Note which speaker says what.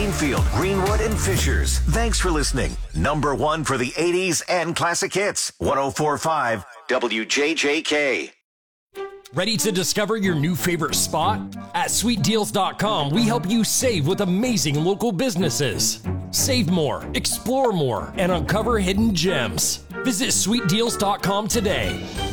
Speaker 1: Plainfield, Greenwood, and Fishers. Thanks for listening. Number one for the 80s and classic hits. 104.5 WJJK.
Speaker 2: Ready to discover your new favorite spot? At sweetdeals.com, we help you save with amazing local businesses. Save more, explore more, and uncover hidden gems. Visit sweetdeals.com today.